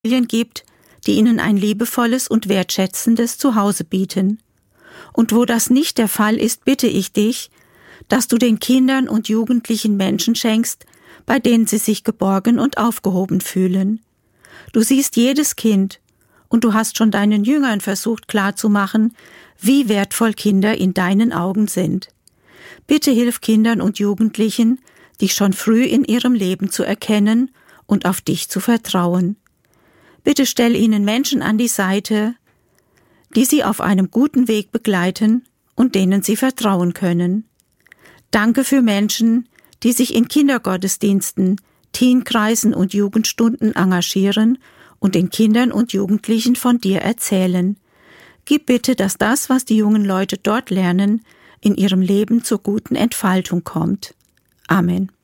Familien gibt, die ihnen ein liebevolles und wertschätzendes Zuhause bieten. Und wo das nicht der Fall ist, bitte ich dich, dass du den Kindern und Jugendlichen Menschen schenkst, bei denen sie sich geborgen und aufgehoben fühlen. Du siehst jedes Kind und du hast schon deinen Jüngern versucht klarzumachen, wie wertvoll Kinder in deinen Augen sind. Bitte hilf Kindern und Jugendlichen, dich schon früh in ihrem Leben zu erkennen und auf dich zu vertrauen. Bitte stell ihnen Menschen an die Seite, die sie auf einem guten Weg begleiten und denen sie vertrauen können. Danke für Menschen, die sich in Kindergottesdiensten, Teenkreisen und Jugendstunden engagieren und den Kindern und Jugendlichen von dir erzählen. Gib bitte, dass das, was die jungen Leute dort lernen, in ihrem Leben zur guten Entfaltung kommt. Amen.